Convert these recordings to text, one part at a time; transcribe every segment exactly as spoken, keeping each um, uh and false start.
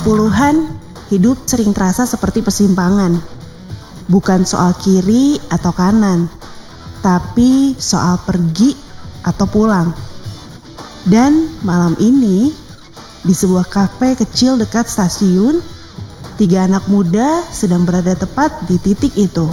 Puluhan, hidup sering terasa seperti persimpangan. Bukan soal kiri atau kanan, tapi soal pergi atau pulang. Dan malam ini, di sebuah kafe kecil dekat stasiun, tiga anak muda sedang berada tepat di titik itu.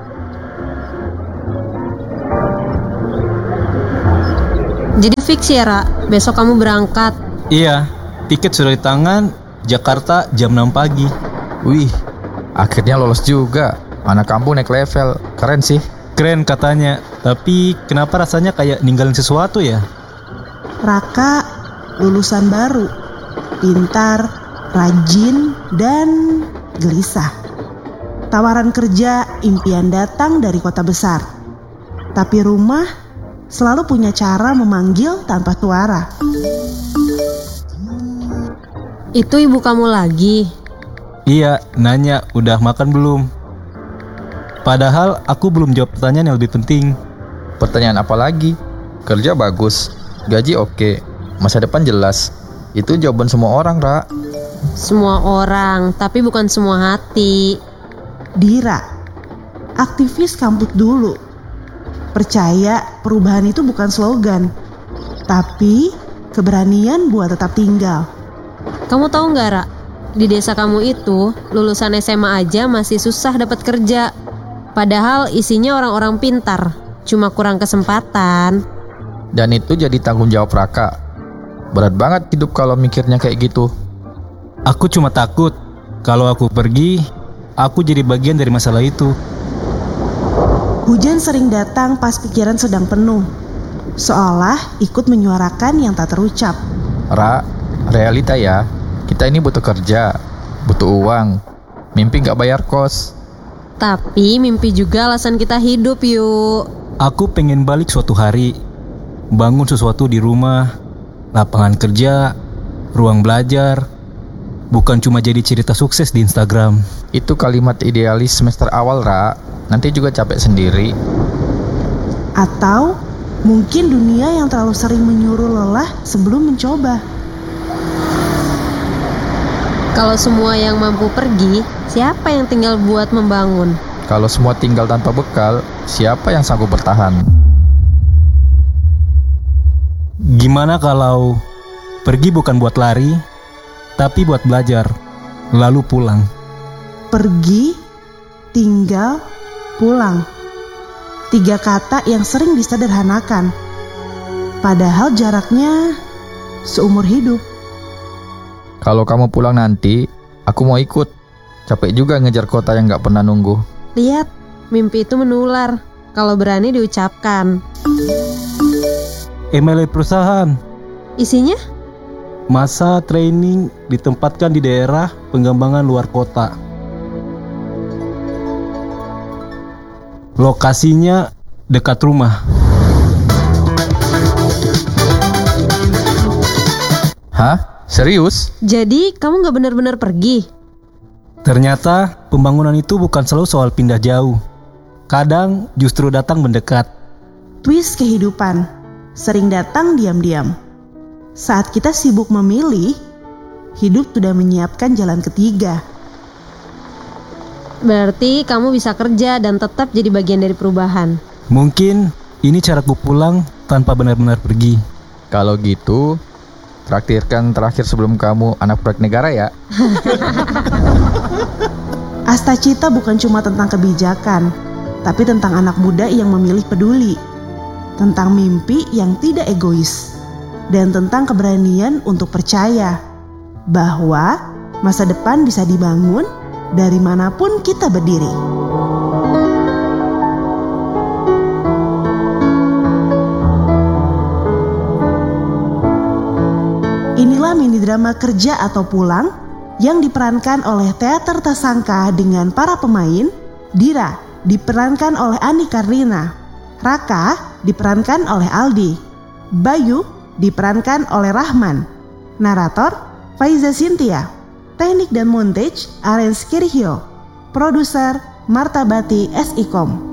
Jadi fix ya, Ra? Besok kamu berangkat? Iya, tiket sudah di tangan. Jakarta jam enam pagi. Wih, akhirnya lolos juga. Anak kampung naik level, keren sih. Keren katanya, tapi kenapa rasanya kayak ninggalin sesuatu ya? Raka lulusan baru, pintar, rajin, dan gelisah. Tawaran kerja, impian datang dari kota besar. Tapi rumah selalu punya cara memanggil tanpa suara. Itu ibu kamu lagi? Iya, nanya udah makan belum? Padahal aku belum jawab pertanyaan yang lebih penting. Pertanyaan apa lagi? Kerja bagus, gaji oke, masa depan jelas. Itu jawaban semua orang, Ra. Semua orang, tapi bukan semua hati. Dira, aktivis kampus dulu. Percaya perubahan itu bukan slogan, tapi keberanian buat tetap tinggal. Kamu tahu nggak, Ra? Di desa kamu itu, lulusan S M A aja masih susah dapat kerja. Padahal isinya orang-orang pintar, cuma kurang kesempatan. Dan itu jadi tanggung jawab Raka. Berat banget hidup kalau mikirnya kayak gitu. Aku cuma takut kalau aku pergi, aku jadi bagian dari masalah itu. Hujan sering datang pas pikiran sedang penuh, seolah ikut menyuarakan yang tak terucap. Ra, realita ya, kita ini butuh kerja, butuh uang, mimpi gak bayar kos. Tapi mimpi juga alasan kita hidup, yuk. Aku pengen balik suatu hari, bangun sesuatu di rumah, lapangan kerja, ruang belajar, bukan cuma jadi cerita sukses di Instagram. Itu kalimat idealis semester awal, Ra. Nanti juga capek sendiri. Atau mungkin dunia yang terlalu sering menyuruh lelah sebelum mencoba. Kalau semua yang mampu pergi, siapa yang tinggal buat membangun? Kalau semua tinggal tanpa bekal, siapa yang sanggup bertahan? Gimana kalau pergi bukan buat lari, tapi buat belajar, lalu pulang? Pergi, tinggal, pulang. Tiga kata yang sering disederhanakan. Padahal jaraknya seumur hidup. Kalau kamu pulang nanti, aku mau ikut. Capek juga ngejar kota yang gak pernah nunggu. Lihat, mimpi itu menular kalau berani diucapkan. Email perusahaan. Isinya? Masa training ditempatkan di daerah pengembangan luar kota. Lokasinya dekat rumah. Hah? Serius? Jadi kamu gak benar-benar pergi? Ternyata pembangunan itu bukan selalu soal pindah jauh. Kadang justru datang mendekat. Twist kehidupan sering datang diam-diam. Saat kita sibuk memilih, hidup sudah menyiapkan jalan ketiga. Berarti kamu bisa kerja dan tetap jadi bagian dari perubahan. Mungkin ini caraku pulang tanpa benar-benar pergi. Kalau gitu, traktirkan terakhir sebelum kamu anak proyek negara ya. Astacita bukan cuma tentang kebijakan, tapi tentang anak muda yang memilih peduli, tentang mimpi yang tidak egois, dan tentang keberanian untuk percaya bahwa masa depan bisa dibangun dari manapun kita berdiri. Inilah mini drama Kerja atau Pulang yang diperankan oleh Teater Tasangka dengan para pemain. Dira diperankan oleh Ani Karlina, Raka diperankan oleh Aldi, Bayu diperankan oleh Rahman, narator Faiza Cynthia, teknik dan montage Arens Kirihyo, produser Martabati S I Kom.